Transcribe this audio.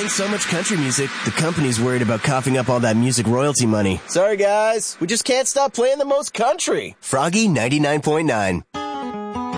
playing so much country music, the company's worried about coughing up all that music royalty money. Sorry, guys. We just can't stop playing the most country. Froggy 99.9.